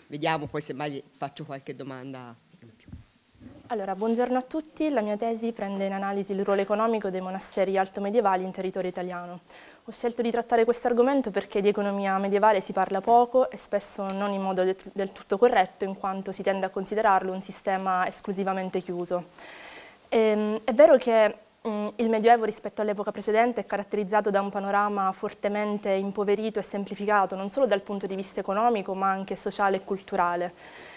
vediamo poi se mai faccio qualche domanda. Allora, buongiorno a tutti. La mia tesi prende in analisi il ruolo economico dei monasteri altomedievali in territorio italiano. Ho scelto di trattare questo argomento perché di economia medievale si parla poco e spesso non in modo del tutto corretto, in quanto si tende a considerarlo un sistema esclusivamente chiuso. È vero che il Medioevo rispetto all'epoca precedente è caratterizzato da un panorama fortemente impoverito e semplificato, non solo dal punto di vista economico, ma anche sociale e culturale.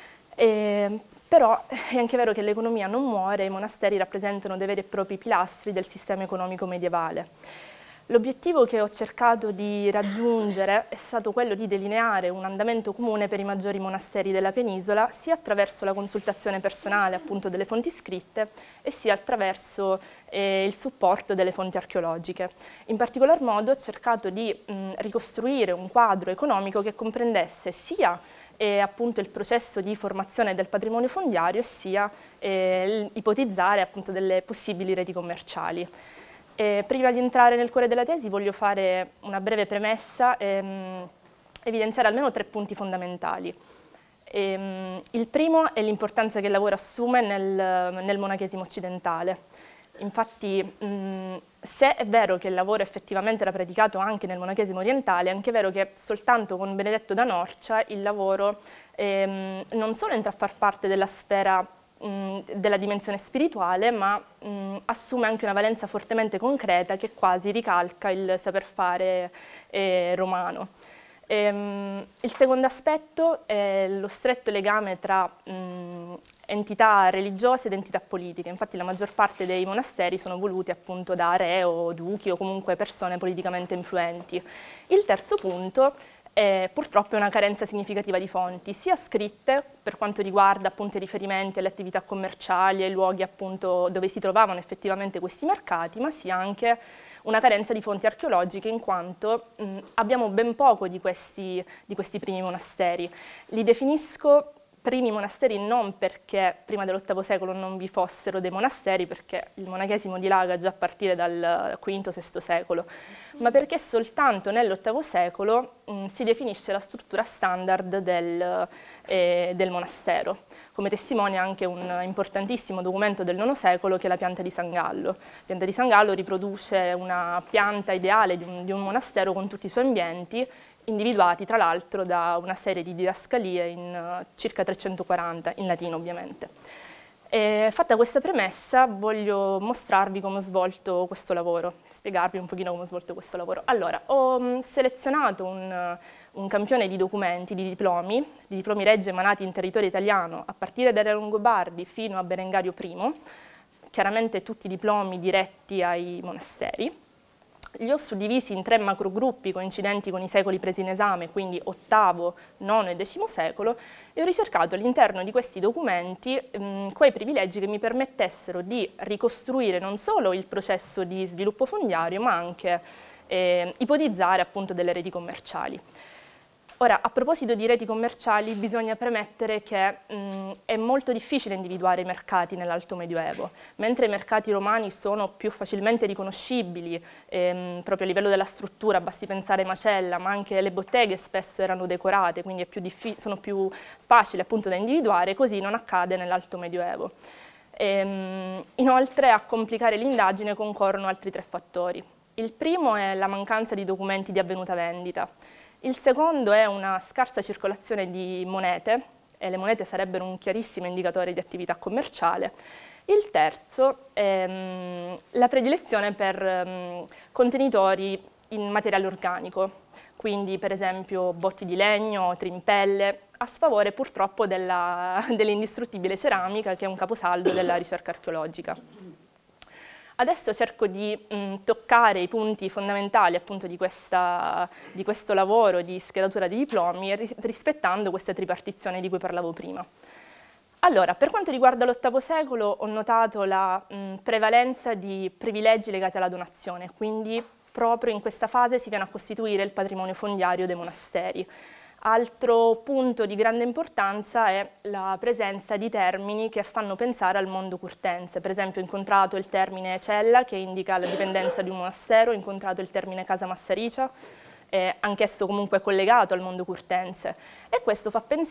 Però è anche vero che l'economia non muore e i monasteri rappresentano dei veri e propri pilastri del sistema economico medievale. L'obiettivo che ho cercato di raggiungere è stato quello di delineare un andamento comune per i maggiori monasteri della penisola, sia attraverso la consultazione personale appunto delle fonti scritte e sia attraverso il supporto delle fonti archeologiche. In particolar modo ho cercato di ricostruire un quadro economico che comprendesse sia appunto il processo di formazione del patrimonio fondiario, sia ipotizzare appunto delle possibili reti commerciali. Prima di entrare nel cuore della tesi voglio fare una breve premessa e evidenziare almeno 3 punti fondamentali. Il primo è l'importanza che il lavoro assume nel monachesimo occidentale. Infatti, se è vero che il lavoro effettivamente era praticato anche nel monachesimo orientale, è anche vero che soltanto con Benedetto da Norcia il lavoro non solo entra a far parte della sfera della dimensione spirituale, ma assume anche una valenza fortemente concreta che quasi ricalca il saper fare romano. Il secondo aspetto è lo stretto legame tra entità religiose ed entità politiche. Infatti la maggior parte dei monasteri sono voluti appunto da re o duchi o comunque persone politicamente influenti. Il terzo punto purtroppo è una carenza significativa di fonti, sia scritte per quanto riguarda appunto i riferimenti alle attività commerciali, ai luoghi appunto dove si trovavano effettivamente questi mercati, ma sia anche una carenza di fonti archeologiche, in quanto abbiamo ben poco di questi primi monasteri. Li definisco primi monasteri non perché prima dell'VIII secolo non vi fossero dei monasteri, perché il monachesimo dilaga già a partire dal V-VI secolo, ma perché soltanto nell'VIII secolo si definisce la struttura standard del monastero, come testimonia anche un importantissimo documento del IX secolo che è la pianta di San Gallo. La pianta di San Gallo riproduce una pianta ideale di un monastero con tutti i suoi ambienti, individuati tra l'altro da una serie di didascalie in circa 340, in latino ovviamente. Fatta questa premessa voglio mostrarvi come ho svolto questo lavoro, spiegarvi un pochino come ho svolto questo lavoro. Allora, ho selezionato un campione di documenti, di diplomi reggi emanati in territorio italiano a partire dai Longobardi fino a Berengario I, chiaramente tutti diplomi diretti ai monasteri. Li ho suddivisi in 3 macrogruppi coincidenti con i secoli presi in esame, quindi VIII, IX e X secolo, e ho ricercato all'interno di questi documenti quei privilegi che mi permettessero di ricostruire non solo il processo di sviluppo fondiario, ma anche ipotizzare appunto delle reti commerciali. Ora, a proposito di reti commerciali, bisogna premettere che è molto difficile individuare i mercati nell'Alto Medioevo, mentre i mercati romani sono più facilmente riconoscibili, proprio a livello della struttura, basti pensare ai macella, ma anche le botteghe spesso erano decorate, quindi sono più facili appunto da individuare, così non accade nell'Alto Medioevo. Inoltre, a complicare l'indagine concorrono altri 3 fattori. Il primo è la mancanza di documenti di avvenuta vendita. Il secondo è una scarsa circolazione di monete, e le monete sarebbero un chiarissimo indicatore di attività commerciale. Il terzo è la predilezione per contenitori in materiale organico, quindi per esempio botti di legno, trimpelle, a sfavore purtroppo dell'indistruttibile ceramica, che è un caposaldo della ricerca archeologica. Adesso cerco di toccare i punti fondamentali appunto di questo lavoro di schedatura dei diplomi, rispettando questa tripartizione di cui parlavo prima. Allora, per quanto riguarda l'VIII secolo, ho notato la prevalenza di privilegi legati alla donazione, quindi proprio in questa fase si viene a costituire il patrimonio fondiario dei monasteri. Altro punto di grande importanza è la presenza di termini che fanno pensare al mondo curtense. Per esempio ho incontrato il termine cella, che indica la dipendenza di un monastero, ho incontrato il termine casa massaricia, anch'esso comunque collegato al mondo curtense. E questo fa pensare